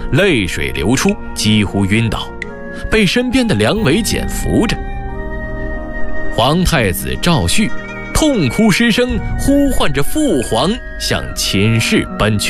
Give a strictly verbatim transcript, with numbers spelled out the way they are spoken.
泪水流出，几乎晕倒，被身边的梁伟简扶着。皇太子赵煦痛哭失声，呼唤着父皇向寝室奔去。